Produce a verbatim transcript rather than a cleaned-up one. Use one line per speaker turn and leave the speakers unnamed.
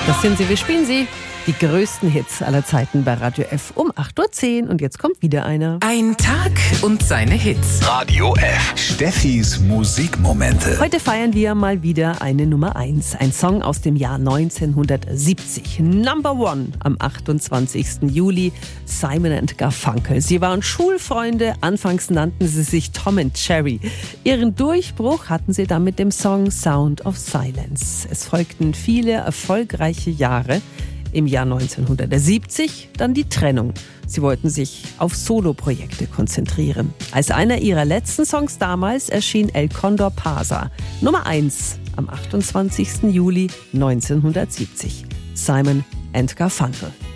Das sind sie, wir spielen sie. Die größten Hits aller Zeiten bei Radio F um acht Uhr zehn. Und jetzt kommt wieder einer.
Ein Tag und seine Hits.
Radio F. Steffis Musikmomente.
Heute feiern wir mal wieder eine Nummer eins. Ein Song aus dem Jahr neunzehnhundertsiebzig. Number One am achtundzwanzigsten Juli. Simon and Garfunkel. Sie waren Schulfreunde. Anfangs nannten sie sich Tom and Jerry. Ihren Durchbruch hatten sie dann mit dem Song Sound of Silence. Es folgten viele erfolgreiche Jahre. Im Jahr neunzehnhundertsiebzig dann die Trennung. Sie wollten sich auf Soloprojekte konzentrieren. Als einer ihrer letzten Songs damals erschien El Condor Pasa, Nummer eins am achtundzwanzigsten Juli neunzehnhundertsiebzig. Simon and Garfunkel.